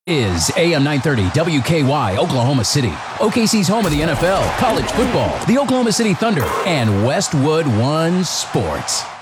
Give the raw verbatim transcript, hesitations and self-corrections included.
Is A M nine thirty W K Y Oklahoma City, O K C's home of the N F L, college football, the Oklahoma City Thunder, and Westwood One Sports.